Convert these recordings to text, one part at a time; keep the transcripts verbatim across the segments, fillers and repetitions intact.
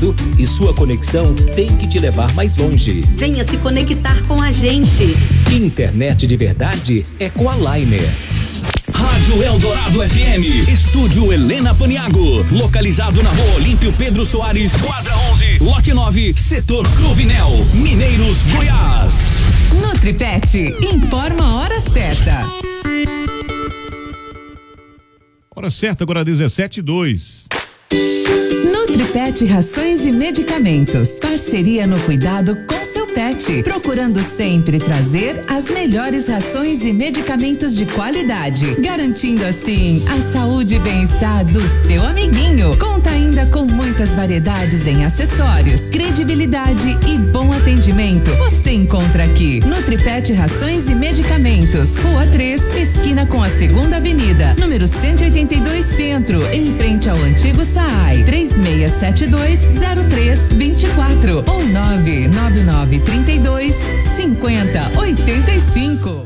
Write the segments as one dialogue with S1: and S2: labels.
S1: rápido e sua conexão tem que te levar mais longe.
S2: Venha se conectar com a gente.
S1: Internet de verdade é com a Liner.
S3: Rádio Eldorado F M, Estúdio Helena Paniago, localizado na Rua Olímpio Pedro Soares, quadra onze, lote nove, setor Cruvinel, Mineiros, Goiás.
S4: Nutripet, informa a hora certa.
S5: Hora certa, agora dezessete e dois.
S4: Nutripet Rações e Medicamentos. Parceria no cuidado com seu pet. Procurando sempre trazer as melhores rações e medicamentos de qualidade. Garantindo assim a saúde e bem-estar do seu amiguinho. Conta ainda com muitas variedades em acessórios, credibilidade e bom atendimento. Você encontra aqui Nutripet Rações e Medicamentos. Rua três, esquina com a Segunda Avenida. Número cento e oitenta e dois Centro, em frente ao antigo S A I. três seis sete dois, zero três dois quatro ou nove nove nove três dois, cinco zero oito cinco.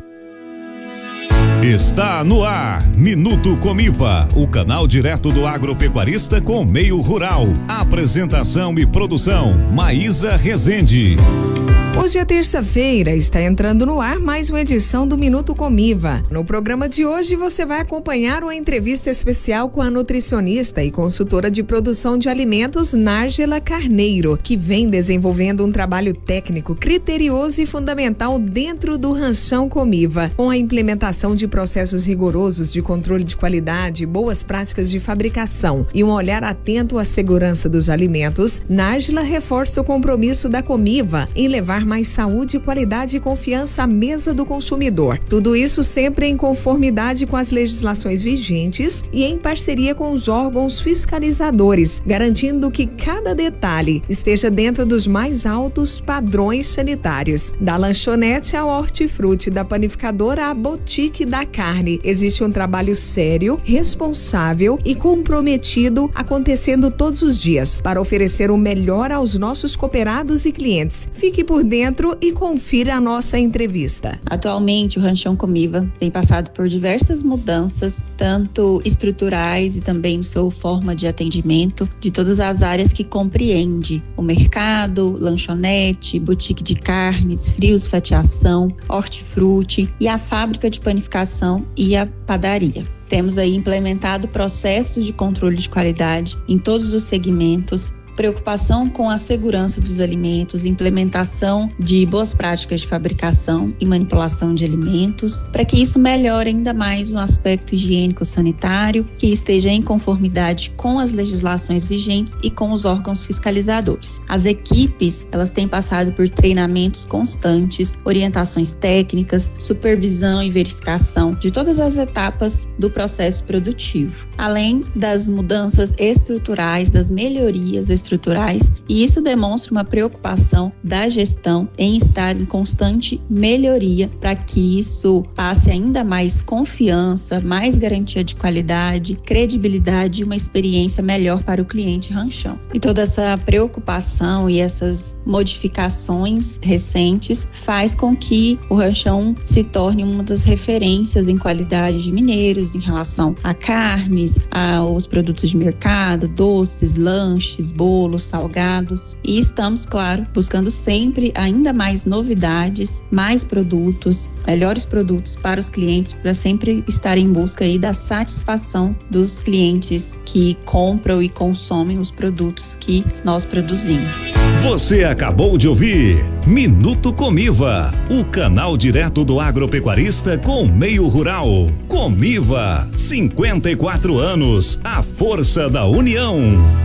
S5: Está no ar, Minuto Comiva, o canal direto do agropecuarista com o meio rural. Apresentação e produção, Maísa Rezende.
S6: Hoje é terça-feira, está entrando no ar mais uma edição do Minuto Comiva. No programa de hoje você vai acompanhar uma entrevista especial com a nutricionista e consultora de produção de alimentos Nárgela Carneiro, que vem desenvolvendo um trabalho técnico criterioso e fundamental dentro do ranchão Comiva, com a implementação de processos rigorosos de controle de qualidade, boas práticas de fabricação e um olhar atento à segurança dos alimentos. Nárgela reforça o compromisso da Comiva em levar mais saúde, qualidade e confiança à mesa do consumidor. Tudo isso sempre em conformidade com as legislações vigentes e em parceria com os órgãos fiscalizadores, garantindo que cada detalhe esteja dentro dos mais altos padrões sanitários. Da lanchonete ao hortifruti, da panificadora à boutique da carne, existe um trabalho sério, responsável e comprometido acontecendo todos os dias para oferecer o melhor aos nossos cooperados e clientes. Fique por dentro dentro e confira a nossa entrevista.
S7: Atualmente, o Ranchão Comiva tem passado por diversas mudanças, tanto estruturais e também sua forma de atendimento, de todas as áreas que compreende o mercado, lanchonete, boutique de carnes, frios, fatiação, hortifruti e a fábrica de panificação e a padaria. Temos aí implementado processos de controle de qualidade em todos os segmentos, preocupação com a segurança dos alimentos, implementação de boas práticas de fabricação e manipulação de alimentos, para que isso melhore ainda mais o aspecto higiênico-sanitário, que esteja em conformidade com as legislações vigentes e com os órgãos fiscalizadores. As equipes, elas têm passado por treinamentos constantes, orientações técnicas, supervisão e verificação de todas as etapas do processo produtivo, além das mudanças estruturais, das melhorias estruturais estruturais, e isso demonstra uma preocupação da gestão em estar em constante melhoria para que isso passe ainda mais confiança, mais garantia de qualidade, credibilidade e uma experiência melhor para o cliente ranchão. E toda essa preocupação e essas modificações recentes faz com que o ranchão se torne uma das referências em qualidade de mineiros em relação a carnes, aos produtos de mercado, doces, lanches, bolos, bolos, salgados, e estamos, claro, buscando sempre ainda mais novidades, mais produtos, melhores produtos para os clientes, para sempre estar em busca aí da satisfação dos clientes que compram e consomem os produtos que nós produzimos.
S5: Você acabou de ouvir Minuto Comiva, o canal direto do agropecuarista com meio rural. Comiva, cinquenta e quatro anos, a força da união.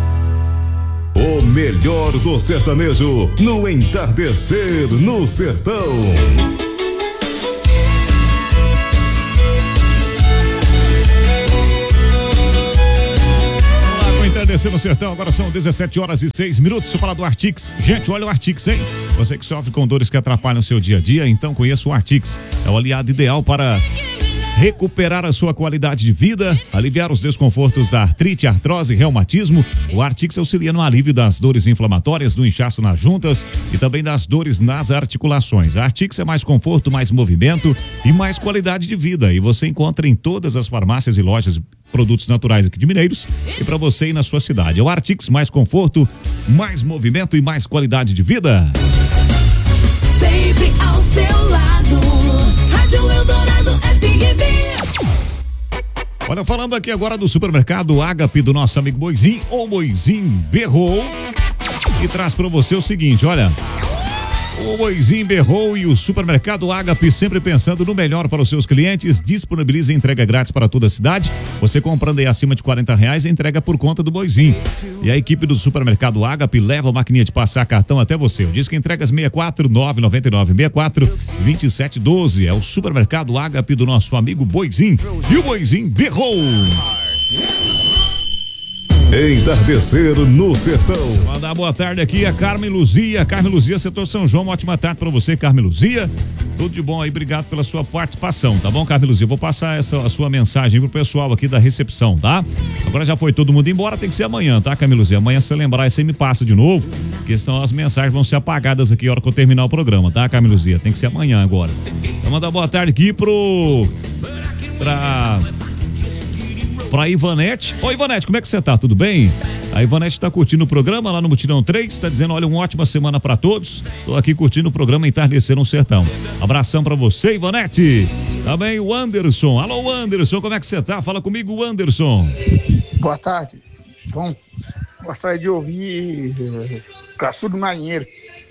S5: O melhor do sertanejo no entardecer no sertão. Vamos lá com o entardecer no sertão. Agora são dezessete horas e seis minutos. Deixa eu falar do Artix. Gente, olha o Artix, hein? Você que sofre com dores que atrapalham o seu dia a dia, então conheça o Artix. É o aliado ideal para recuperar a sua qualidade de vida, aliviar os desconfortos da artrite, artrose e reumatismo. O Artix auxilia no alívio das dores inflamatórias, do inchaço nas juntas e também das dores nas articulações. A Artix é mais conforto, mais movimento e mais qualidade de vida. E você encontra em todas as farmácias e lojas produtos naturais aqui de Mineiros e para você ir na sua cidade. É o Artix, mais conforto, mais movimento e mais qualidade de vida.
S2: Sempre ao seu lado, Rádio Eldorado F M.
S5: Olha, falando aqui agora do supermercado Ágape do nosso amigo Boizinho, o Boizinho berrou e traz para você o seguinte, olha... O Boizinho berrou e o supermercado Ágape, sempre pensando no melhor para os seus clientes, disponibiliza entrega grátis para toda a cidade. Você comprando aí acima de quarenta reais, entrega por conta do Boizinho. E a equipe do supermercado Ágape leva a maquininha de passar cartão até você. O disco entregas seis quatro nove nove nove seis quatro dois sete um dois. É o supermercado Ágape do nosso amigo Boizinho. E o Boizinho berrou.
S8: Entardecer no Sertão.
S5: Mandar boa tarde aqui a Carmen Luzia. Carmen Luzia, setor São João. Uma ótima tarde para você, Carmen Luzia. Tudo de bom aí, obrigado pela sua participação, tá bom, Carmen Luzia? Vou passar essa a sua mensagem pro pessoal aqui da recepção, tá? Agora já foi todo mundo embora, tem que ser amanhã, tá, Carmen Luzia? Amanhã, se você lembrar, você me passa de novo, porque senão as mensagens vão ser apagadas aqui na hora que eu terminar o programa, tá, Carmen Luzia? Tem que ser amanhã agora. Vou mandar boa tarde aqui pro... pra... Pra Ivanete. Ô Ivanete, como é que você tá? Tudo bem? A Ivanete tá curtindo o programa lá no Mutirão três, tá dizendo, olha, uma ótima semana pra todos. Tô aqui curtindo o programa Entardecer no Sertão. Abração pra você, Ivanete. Também o Anderson. Alô, Anderson, como é que você tá? Fala comigo, Anderson.
S9: Boa tarde. Bom, gostaria de ouvir é, Caçudo Marinheiro.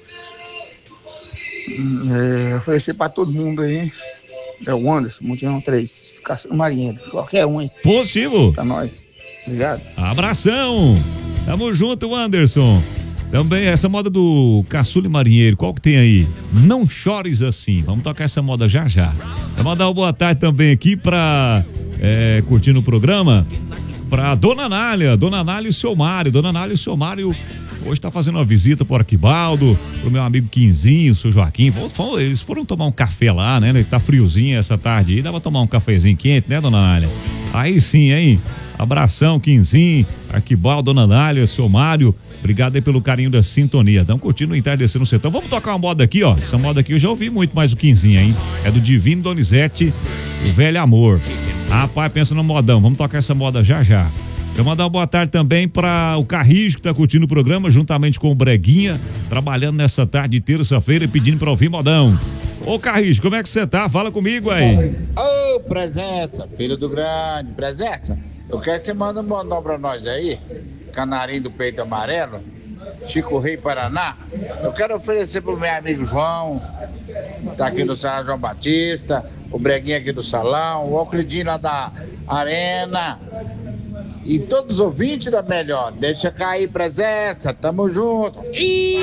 S9: É, oferecer pra todo mundo aí. É o Anderson, Mutirão três, Caçudo Marinheiro, qualquer um, hein?
S5: Positivo.
S9: Pra nós. Obrigado.
S5: Abração. Tamo junto, Anderson. Também essa moda do Caçulo Marinheiro, qual que tem aí? Não chores assim. Vamos tocar essa moda já já. Vou mandar uma boa tarde também aqui pra é, curtindo o programa, pra Dona Nália, Dona Nália e o seu Mário. Dona Nália e o seu Mário hoje tá fazendo uma visita pro Arquibaldo, pro meu amigo Quinzinho, o seu Joaquim. Eles foram tomar um café lá, né? Tá friozinho essa tarde aí, dá pra tomar um cafezinho quente, né, Dona Nália? Aí sim, hein? Abração, Quinzinho, Arquibaldo, Dona Nália, seu Mário. Obrigado aí pelo carinho da sintonia. Estamos curtindo o Entardecer no Sertão. Vamos tocar uma moda aqui, ó. Essa moda aqui eu já ouvi muito mais do Quinzinho, hein? É do Divino Donizete, o Velho Amor. Rapaz, pensa no modão. Vamos tocar essa moda já já. Eu mandar uma boa tarde também para o Carrijo, que tá curtindo o programa, juntamente com o Breguinha, trabalhando nessa tarde de terça-feira e pedindo para ouvir modão. Ô Carrijo, como é que você tá? Fala comigo aí.
S10: Ô, oh, Presença, filho do grande, Presença. Eu quero que você manda um modão pra nós aí, Canarinho do Peito Amarelo, Chico Rei Paraná. Eu quero oferecer pro meu amigo João, tá aqui do Salão João Batista, o Breguinha aqui do Salão, o Alcridinho lá da Arena. E todos os ouvintes da Melhor, deixa cair, Presença, tamo junto. E...